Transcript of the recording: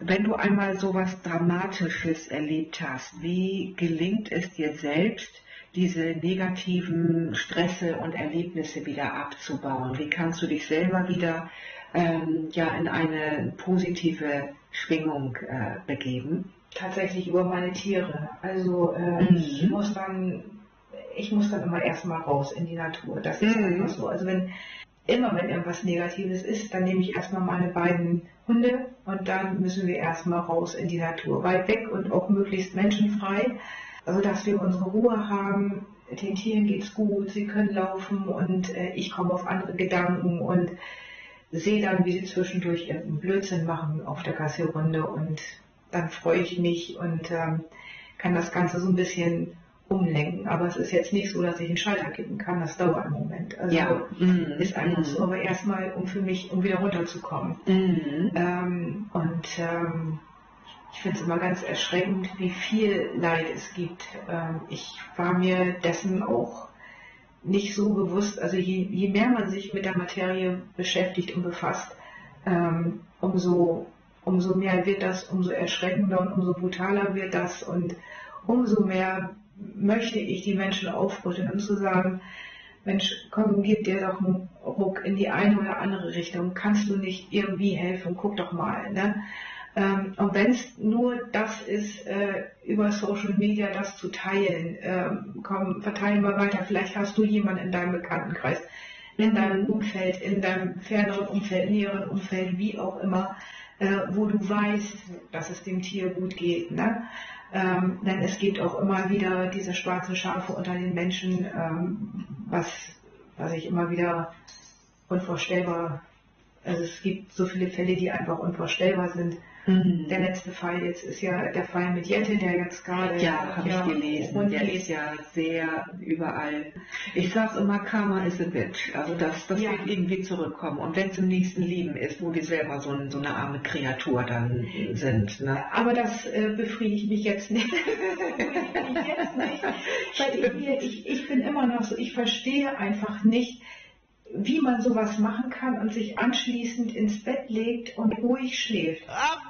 Wenn du einmal so was Dramatisches erlebt hast, wie gelingt es dir selbst, diese negativen Stresse und Erlebnisse wieder abzubauen? Wie kannst du dich selber wieder ja, in eine positive Schwingung begeben? Tatsächlich über meine Tiere. Also ich muss dann immer erstmal raus in die Natur. Das ist einfach so. Also wenn irgendwas Negatives ist, dann nehme ich erstmal meine beiden Hunde und dann müssen wir erstmal raus in die Natur. Weit weg und auch möglichst menschenfrei, also dass wir unsere Ruhe haben. Den Tieren geht's gut, sie können laufen und ich komme auf andere Gedanken und sehe dann, wie sie zwischendurch irgendeinen Blödsinn machen auf der Gassi-Runde und dann freue ich mich und kann das Ganze so ein bisschen umlenken. Aber es ist jetzt nicht so, dass ich einen Schalter kippen kann, das dauert einen Moment. Also Ja. ist einfach so, aber erstmal, um wieder runterzukommen. Ich finde es immer ganz erschreckend, wie viel Leid es gibt. Ich war mir dessen auch nicht so bewusst, also je mehr man sich mit der Materie beschäftigt und befasst, umso mehr wird das, umso erschreckender und umso brutaler wird das und umso mehr möchte ich die Menschen aufrütteln und zu sagen, Mensch, komm, gib dir doch einen Ruck in die eine oder andere Richtung, kannst du nicht irgendwie helfen, guck doch mal. Ne? Und wenn es nur das ist, über Social Media das zu teilen, komm, verteilen wir weiter, vielleicht hast du jemanden in deinem Bekanntenkreis, in deinem Umfeld, in deinem ferneren Umfeld, näheren Umfeld, wie auch immer, wo du weißt, dass es dem Tier gut geht. Ne? Denn es gibt auch immer wieder diese schwarzen Schafe unter den Menschen, was ich immer wieder unvorstellbar, also es gibt so viele Fälle, die einfach unvorstellbar sind. Der letzte Fall jetzt ist ja der Fall mit Jette, der jetzt gerade... Ja, habe ich gelesen. Der ist ja sehr überall. Ich sage immer, Karma is a bitch. Also das wird irgendwie zurückkommen. Und wenn es im nächsten Leben ist, wo wir selber so eine arme Kreatur dann sind. Ne? Aber das befriedigt mich jetzt nicht. Weil ich bin immer noch so, ich verstehe einfach nicht, wie man sowas machen kann und sich anschließend ins Bett legt und ruhig schläft.